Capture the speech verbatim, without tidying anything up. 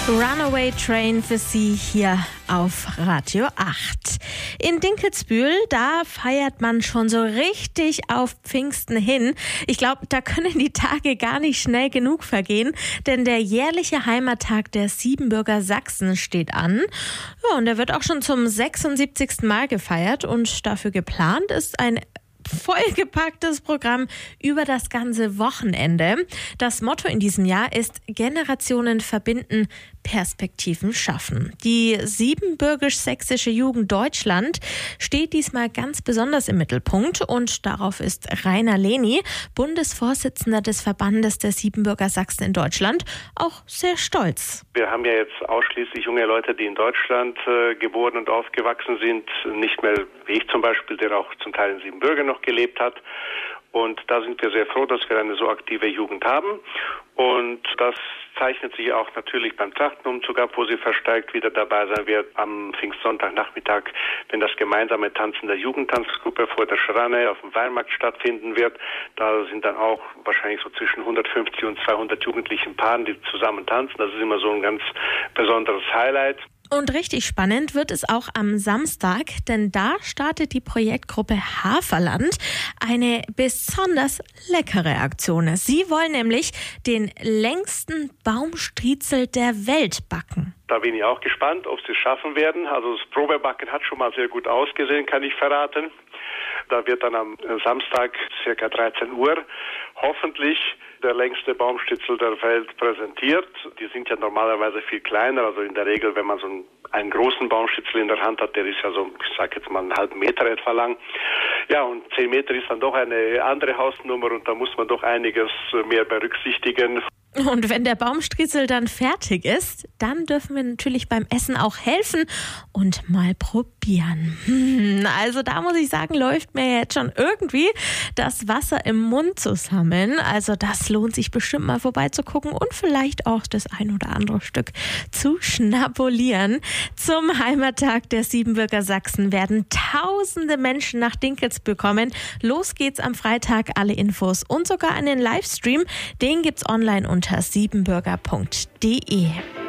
Runaway Train für Sie hier auf Radio acht. In Dinkelsbühl, da feiert man schon so richtig auf Pfingsten hin. Ich glaube, da können die Tage gar nicht schnell genug vergehen, denn der jährliche Heimattag der Siebenbürger Sachsen steht an. Ja, und der wird auch schon zum sechsundsiebzigsten Mal gefeiert und dafür geplant ist ein vollgepacktes Programm über das ganze Wochenende. Das Motto in diesem Jahr ist Generationen verbinden, Perspektiven schaffen. Die siebenbürgisch-sächsische Jugend Deutschland steht diesmal ganz besonders im Mittelpunkt und darauf ist Rainer Lehny, Bundesvorsitzender des Verbandes der Siebenbürger Sachsen in Deutschland, auch sehr stolz. Wir haben ja jetzt ausschließlich junge Leute, die in Deutschland äh, geboren und aufgewachsen sind, nicht mehr wie ich zum Beispiel, der auch zum Teil in Siebenbürgen noch gelebt hat. Und da sind wir sehr froh, dass wir eine so aktive Jugend haben. Und das zeichnet sich auch natürlich beim Trachtenumzug ab, wo sie verstärkt wieder dabei sein wird am Pfingstsonntagnachmittag, wenn das gemeinsame Tanzen der Jugendtanzgruppe vor der Schranne auf dem Weinmarkt stattfinden wird. Da sind dann auch wahrscheinlich so zwischen hundertfünfzig und zweihundert jugendlichen Paaren, die zusammen tanzen. Das ist immer so ein ganz besonderes Highlight. Und richtig spannend wird es auch am Samstag, denn da startet die Projektgruppe Haferland eine besonders leckere Aktion. Sie wollen nämlich den längsten Baumstriezel der Welt backen. Da bin ich auch gespannt, ob sie es schaffen werden. Also das Probebacken hat schon mal sehr gut ausgesehen, kann ich verraten. Da wird dann am Samstag ca. dreizehn Uhr hoffentlich der längste Baumstritzel der Welt präsentiert. Die sind ja normalerweise viel kleiner. Also in der Regel, wenn man so einen, einen großen Baumstritzel in der Hand hat, der ist ja so, ich sag jetzt mal, einen halben Meter etwa lang. Ja, und zehn Meter ist dann doch eine andere Hausnummer und da muss man doch einiges mehr berücksichtigen. Und wenn der Baumstriezel dann fertig ist, dann dürfen wir natürlich beim Essen auch helfen und mal probieren. Hm, also da muss ich sagen, läuft mir jetzt schon irgendwie das Wasser im Mund zusammen. Also das lohnt sich bestimmt mal vorbeizugucken und vielleicht auch das ein oder andere Stück zu schnabulieren. Zum Heimattag der Siebenbürger Sachsen werden tausende Menschen nach Dinkelsbühl kommen. Los geht's am Freitag, alle Infos und sogar einen Livestream, den gibt's online unter siebenbürger punkt de.